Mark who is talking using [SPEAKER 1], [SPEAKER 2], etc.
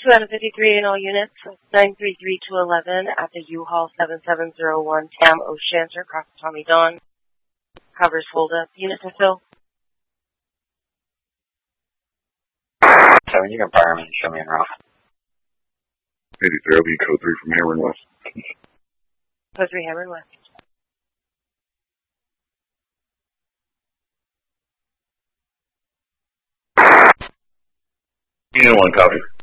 [SPEAKER 1] 2 out of 53 in all units, 933-211 at the U-Haul 7701 Tam O'Shanter, across Tommy Dawn. Covers hold up. Unit fulfill.
[SPEAKER 2] 7, you can fire me and show me in route.
[SPEAKER 3] 83, I'll be code 3 from Hammer and West.
[SPEAKER 1] Code 3 Hammer and West.
[SPEAKER 3] Unit 1, copy.